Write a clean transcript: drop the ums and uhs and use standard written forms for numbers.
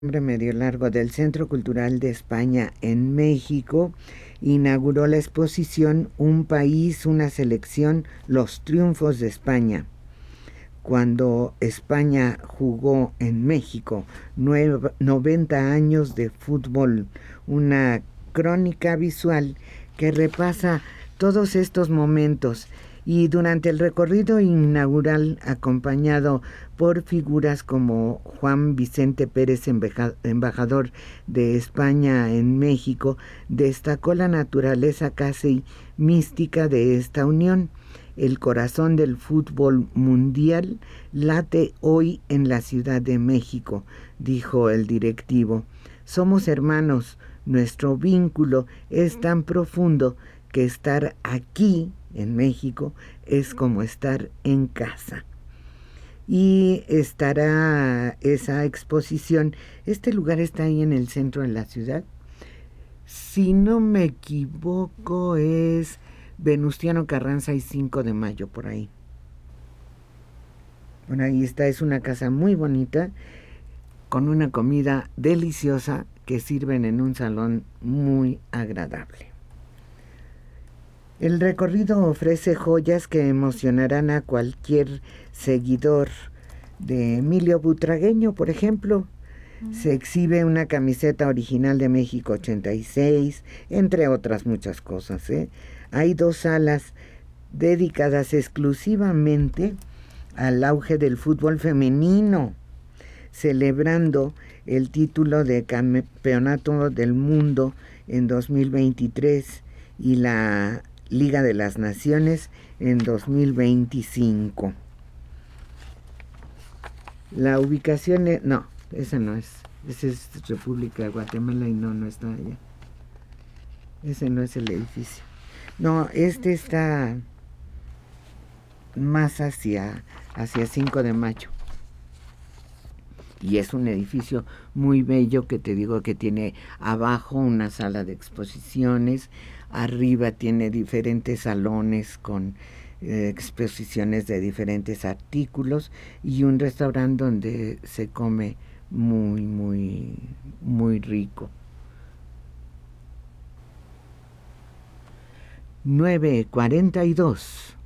Nombre medio largo del Centro Cultural de España en México, inauguró la exposición Un país, una selección, los triunfos de España. Cuando España jugó en México 90 años de fútbol, una crónica visual que repasa todos estos momentos. Y durante el recorrido inaugural, acompañado por figuras como Juan Vicente Pérez, embajador de España en México, destacó la naturaleza casi mística de esta unión. El corazón del fútbol mundial late hoy en la Ciudad de México, dijo el directivo. Somos hermanos, nuestro vínculo es tan profundo que estar aquí en México es como estar en casa. Y estará esa exposición. Este lugar está ahí en el centro de la ciudad. Si no me equivoco, es Venustiano Carranza y 5 de Mayo, por ahí. Bueno, ahí está, es una casa muy bonita, con una comida deliciosa que sirven en un salón muy agradable. El recorrido ofrece joyas que emocionarán a cualquier seguidor de Emilio Butragueño, por ejemplo. Se exhibe una camiseta original de México 86, entre otras muchas cosas. Hay 2 salas dedicadas exclusivamente al auge del fútbol femenino, celebrando el título de Campeonato del Mundo en 2023 y la Liga de las Naciones en 2025. La ubicación es... No, esa no es. Esa es República de Guatemala y no está allá. Ese no es el edificio. No, este está más hacia 5 de Mayo. Y es un edificio muy bello que te digo que tiene abajo una sala de exposiciones, arriba tiene diferentes salones con exposiciones de diferentes artículos y un restaurante donde se come muy, muy, muy rico. 9:42.